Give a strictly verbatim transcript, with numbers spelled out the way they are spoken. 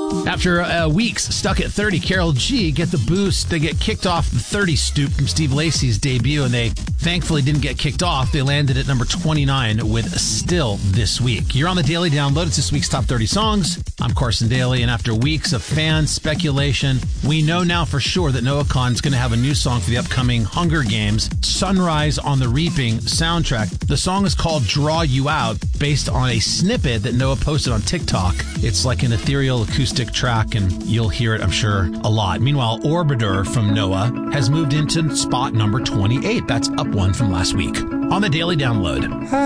After uh, weeks stuck at thirty, Karol G get the boost. They get kicked off the thirty stoop from Steve Lacy's debut, and they thankfully didn't get kicked off. They landed at number twenty-nine with Still this week. You're on the Daily Download. It's this week's top thirty songs. I'm Carson Daly, and after weeks of fan speculation, we know now for sure that Noah Kahan's going to have a new song for the upcoming Hunger Games Sunrise on the Reaping soundtrack. The song is called Draw You Out, based on a snippet that Noah posted on TikTok. It's like an ethereal acoustic track, and you'll hear it, I'm sure, a lot. Meanwhile, Orbiter from Noah has moved into spot number twenty-eight. That's up one from last week. On the Daily Download.